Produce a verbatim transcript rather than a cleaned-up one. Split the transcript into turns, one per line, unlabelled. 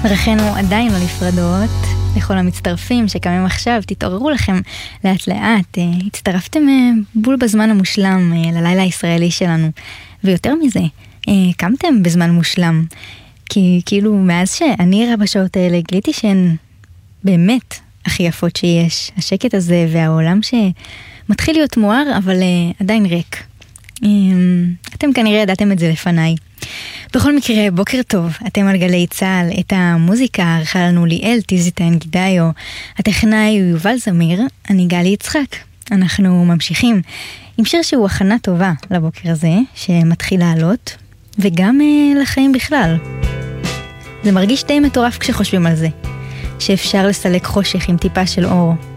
דרכינו עדיין לא נפרדות. לכל המצטרפים שקמים עכשיו, תתעוררו לכם לאט לאט. הצטרפתם בול בזמן המושלם ללילה הישראלי שלנו. ויותר מזה, קמתם בזמן מושלם. כי כאילו מאז שאני ערה בשעות האלה, גיליתי שהן באמת הכי יפות שיש. השקט הזה והעולם שמתחיל להיות מואר, אבל עדיין ריק. אתם כנראה ידעתם את זה לפניי. בכל מקרה, בוקר טוב, אתם על גלי צהל. את המוזיקה ערכה לנו ליאל טיזיטן גידיו, הטכנאי הוא יובל זמיר, אני גלי יצחק. אנחנו ממשיכים עם שיר שהוא הכנה טובה לבוקר הזה, שמתחיל לעלות, וגם אה, לחיים בכלל. זה מרגיש די מטורף כשחושבים על זה, שאפשר לסלק חושך עם טיפה של אור.